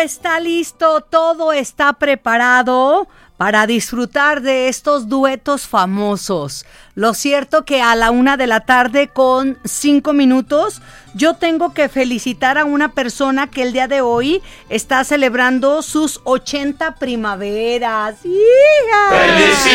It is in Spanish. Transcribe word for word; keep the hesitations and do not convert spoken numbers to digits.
está listo, todo está preparado para disfrutar de estos duetos famosos. Lo cierto que a la una de la tarde con cinco minutos yo tengo que felicitar a una persona que el día de hoy está celebrando sus ochenta primaveras. ¡Hija!